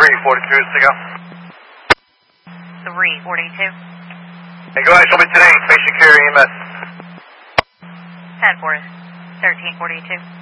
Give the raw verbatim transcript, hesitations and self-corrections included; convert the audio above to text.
three forty-two, Sigo. three forty-two. Hey, go ahead, show me today. Patient care E M S. ten four, thirteen forty-two.